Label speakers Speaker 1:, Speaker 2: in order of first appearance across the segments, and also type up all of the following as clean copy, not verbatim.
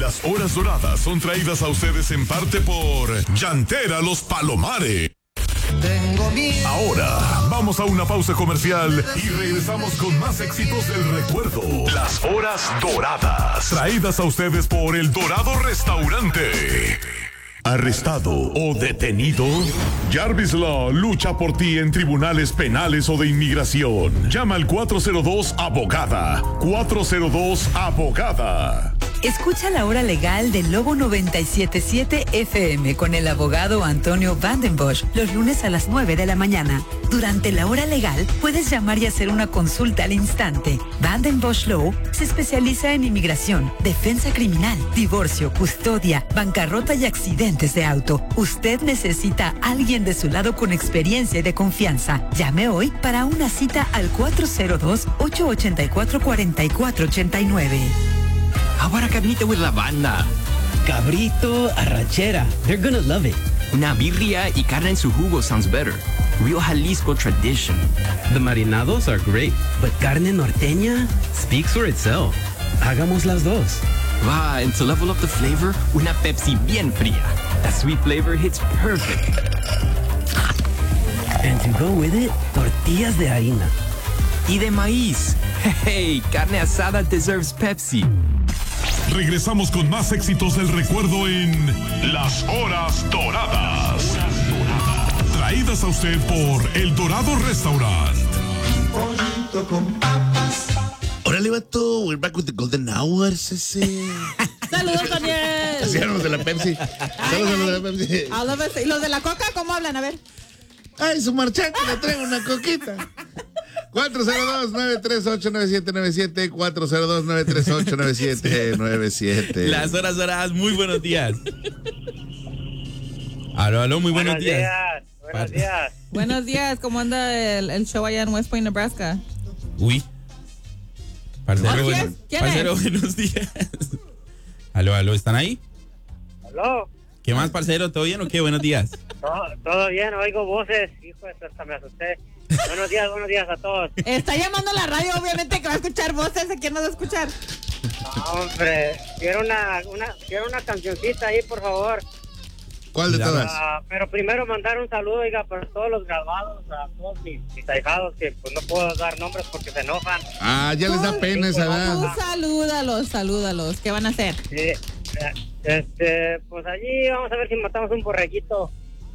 Speaker 1: Las horas doradas son traídas a ustedes en parte por Llantera Los Palomares. Ahora vamos a una pausa comercial y regresamos con más éxitos del recuerdo. Las horas doradas, traídas a ustedes por El Dorado Restaurante. ¿Arrestado o detenido? Jarvis Law lucha por ti en tribunales penales o de inmigración. Llama al 402-ABOGADA. 402-ABOGADA.
Speaker 2: Escucha la hora legal de Lobo 97.7 FM con el abogado Antonio Vandenbosch los lunes a las 9 de la mañana. Durante la hora legal puedes llamar y hacer una consulta al instante. Vandenbosch Law se especializa en inmigración, defensa criminal, divorcio, custodia, bancarrota y accidentes de auto. Usted necesita a alguien de su lado con experiencia y de confianza. Llame hoy para una cita al 402-884-4489.
Speaker 3: How about a cabrito with lavanda?
Speaker 4: Cabrito, arrachera. They're gonna love it.
Speaker 3: Una birria y carne en su jugo sounds better. Real Jalisco tradition.
Speaker 4: The marinados are great, but carne norteña speaks for itself. Hagamos las dos.
Speaker 3: Va, and to level up the flavor, una Pepsi bien fría. That sweet flavor hits perfect.
Speaker 4: And to go with it, tortillas de harina.
Speaker 3: Y de maíz. Hey, carne asada deserves Pepsi.
Speaker 1: Regresamos con más éxitos del recuerdo en Las Horas Doradas. Traídas a usted por El Dorado Restaurant.
Speaker 5: Órale, vato, we're back with the golden hours, ese.
Speaker 6: Saludos, Daniel.
Speaker 5: Así eran los de la Pepsi. Saludos a los de la Pepsi.
Speaker 6: ¿Y los de la Coca cómo hablan? A ver.
Speaker 5: Ay, su marchante, le traigo una coquita. 402-938-9797, 402-938-9797.
Speaker 7: Las horas doradas, muy buenos días. Aló, muy buenos días.
Speaker 8: Buenos días.
Speaker 6: Buenos días, ¿cómo anda el show allá en West Point, Nebraska?
Speaker 7: Uy. Parcero,
Speaker 6: ¿Quién es?
Speaker 7: Buenos días. Aló, ¿están ahí?
Speaker 8: Aló.
Speaker 7: ¿Qué más, parcero? ¿Todo bien o qué? Buenos días.
Speaker 8: Todo bien, oigo voces. Hijo, hasta me asusté. Buenos días a todos.
Speaker 6: Está llamando la radio, obviamente, que va a escuchar voces. ¿A quién nos va a escuchar?
Speaker 8: No, hombre, quiero una cancioncita ahí, por favor.
Speaker 5: ¿Cuál de todas?
Speaker 8: Pero primero mandar un saludo, oiga, para todos los graduados, a todos mis ahijados, que pues no puedo dar nombres porque se enojan.
Speaker 5: Ah, ya les da pena esa edad.
Speaker 6: Tú salúdalos. ¿Qué van a hacer?
Speaker 8: Sí, pues allí vamos a ver si matamos un borreguito.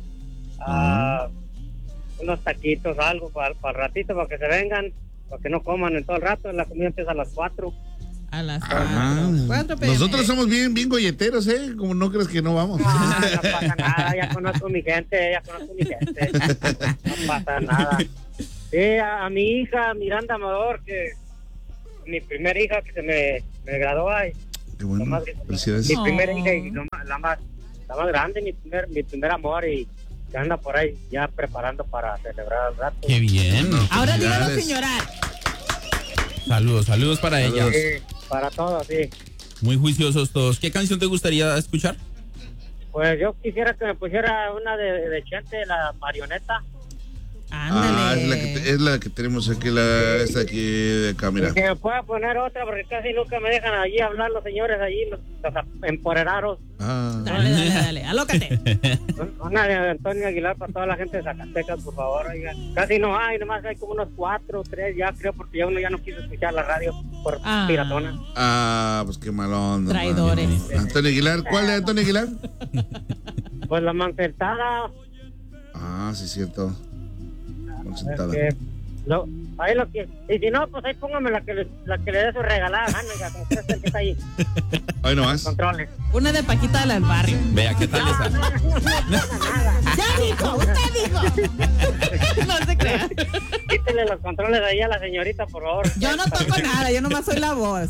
Speaker 8: Unos taquitos, algo para el ratito, para que se vengan, para que no coman en todo el rato. La comida empieza a las 4.
Speaker 6: A las
Speaker 5: 4 p.m. Nosotros somos bien golleteros, ¿eh? Como no crees que no vamos.
Speaker 8: No pasa nada, ya conozco mi gente. No pasa nada. Sí, a mi hija Miranda Amador, que mi primera hija que se me graduó ahí.
Speaker 5: Qué bueno, felicidades.
Speaker 8: Mi primera hija y la más grande, mi primer amor, y que anda por ahí ya preparando para celebrar el rato.
Speaker 7: Qué bien.
Speaker 6: Ahora dígalo sin llorar.
Speaker 7: Saludos para ella.
Speaker 8: Sí, para todos, sí.
Speaker 7: Muy juiciosos todos. ¿Qué canción te gustaría escuchar?
Speaker 8: Pues yo quisiera que me pusiera una de Chente, la Marioneta.
Speaker 6: Ándale.
Speaker 5: Es la que tenemos aquí, esta aquí de acá, mira.
Speaker 8: Y que me pueda poner otra, porque casi nunca me dejan allí hablar los señores allí, los empoderados.
Speaker 6: Dale, alócate.
Speaker 8: Una de Antonio Aguilar para toda la gente de Zacatecas, por favor, oigan. Casi no hay, nomás hay como unos 4 o 3 ya, creo, porque ya uno ya no quiso escuchar la radio por piratona.
Speaker 5: Pues qué malón.
Speaker 6: Traidores.
Speaker 5: Antonio Aguilar, ¿cuál es Antonio Aguilar?
Speaker 8: Pues la mancertada.
Speaker 5: Sí, cierto.
Speaker 8: Ahí lo que, y si no, pues ahí póngame la que le dé su regalada gana, como que está ahí.
Speaker 5: Ahí nomás.
Speaker 8: Controles.
Speaker 6: Una de Paquita del barrio.
Speaker 7: Vea, ¿qué tal esa?
Speaker 6: Ya dijo, usted dijo. No se crea.
Speaker 8: Quítele los controles ahí a la señorita, por favor.
Speaker 6: Yo no toco nada, yo nomás soy la voz.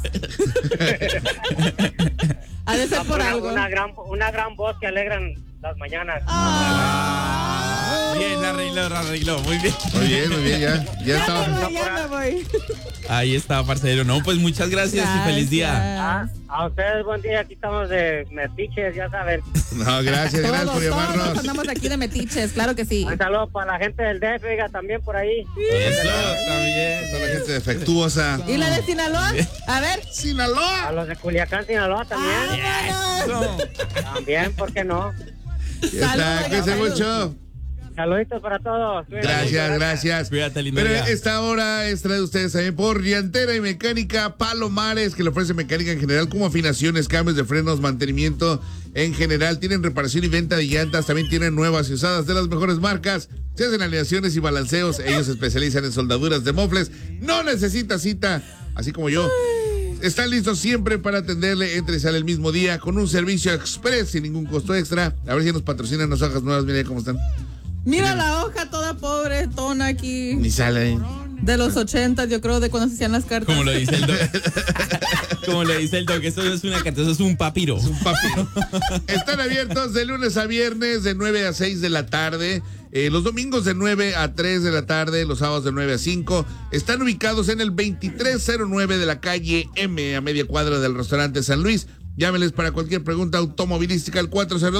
Speaker 6: Ha de ser por algo.
Speaker 8: Una gran voz que alegran las mañanas.
Speaker 7: Bien, la arregló. Muy bien.
Speaker 5: Muy bien, ya estaba.
Speaker 6: Ya me voy.
Speaker 7: Ahí está, parcero. No, pues muchas gracias y feliz día.
Speaker 8: A ustedes, buen día. Aquí estamos de metiches, ya saben.
Speaker 5: No, gracias por
Speaker 6: Todos
Speaker 5: llamarnos.
Speaker 6: andamos aquí de metiches, claro que sí.
Speaker 8: Un saludo para la gente del DF, oiga, también por ahí.
Speaker 7: Eso, también.
Speaker 5: Toda la gente defectuosa.
Speaker 6: ¿Y la de Sinaloa? A ver.
Speaker 8: A
Speaker 5: ¡Sinaloa!
Speaker 8: los de Culiacán, Sinaloa también.
Speaker 7: Eso.
Speaker 8: También, ¿por qué no?
Speaker 5: Ya está, cuídense mucho.
Speaker 8: Saluditos para todos.
Speaker 5: Gracias.
Speaker 7: Cuídate, lindo
Speaker 5: Pero
Speaker 7: día.
Speaker 5: esta hora es traída de ustedes también por Llantera y Mecánica Palomares, que le ofrece mecánica en general, como afinaciones, cambios de frenos, mantenimiento en general. Tienen reparación y venta de llantas, también tienen nuevas y usadas de las mejores marcas. Se hacen alineaciones y balanceos. Ellos se especializan en soldaduras de mofles. No necesita cita, así como yo. Están listos siempre para atenderle, entre y sale el mismo día, con un servicio express sin ningún costo extra. A ver si nos patrocinan las hojas nuevas, mira cómo están.
Speaker 6: Mira la hoja toda pobre, tona aquí.
Speaker 5: Ni sale.
Speaker 6: De los 80, yo creo, de cuando se hacían las cartas.
Speaker 7: Como lo dice el doc. Como le dice el doc, eso no es una carta, eso es un papiro.
Speaker 5: Están abiertos de lunes a viernes de 9 a 6 de la tarde. Los domingos de 9 a 3 de la tarde, los sábados de 9 a 5. Están ubicados en el 2309 de la calle M, a media cuadra del restaurante San Luis. Llámenles para cualquier pregunta automovilística al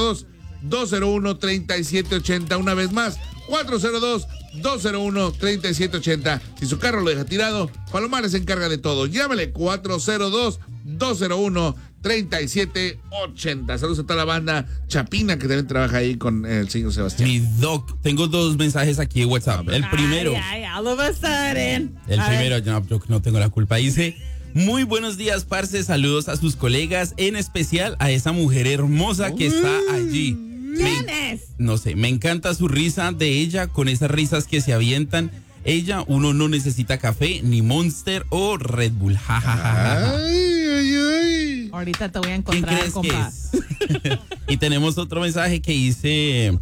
Speaker 5: 402-201-3780. Una vez más, 402-201-3780. Si su carro lo deja tirado, Palomares se encarga de todo. Llámele 402-201-3780. Saludos a toda la banda Chapina que también trabaja ahí con el señor Sebastián.
Speaker 7: Mi doc, tengo dos mensajes aquí en WhatsApp. El primero.
Speaker 6: All of a sudden.
Speaker 7: El primero, yo no tengo la culpa. Dice: muy buenos días, parce. Saludos a sus colegas, en especial a esa mujer hermosa que está allí.
Speaker 6: ¿Quién es?
Speaker 7: No sé, me encanta su risa de ella, con esas risas que se avientan. Ella, uno no necesita café, ni Monster o Red Bull. Ja, ja, ja, ja, ja.
Speaker 5: Ay.
Speaker 6: Ahorita te voy a
Speaker 7: ¿Quién
Speaker 6: encontrar,
Speaker 7: crees que
Speaker 6: compa.
Speaker 7: es? Y tenemos otro mensaje que dice: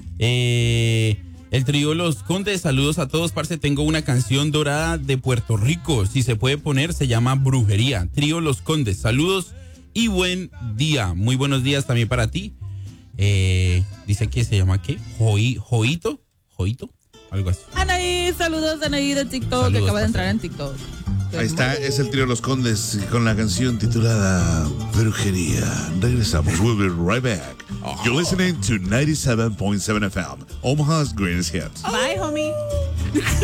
Speaker 7: el trío Los Condes, saludos a todos, parce. Tengo una canción dorada de Puerto Rico, si se puede poner, se llama Brujería. Trío Los Condes, saludos y buen día. Muy buenos días también para ti. Dice que se llama ¿qué? Joito, algo así.
Speaker 6: Anaí, saludos a Anaí de TikTok,
Speaker 7: Saludos,
Speaker 6: que acaba de
Speaker 7: parce.
Speaker 6: entrar en TikTok.
Speaker 5: Ahí está, es el trío Los Condes con la canción titulada Brujería. Regresamos, we'll be right back. You're listening to 97.7 FM, Omaha's greatest hits.
Speaker 6: Bye, homie.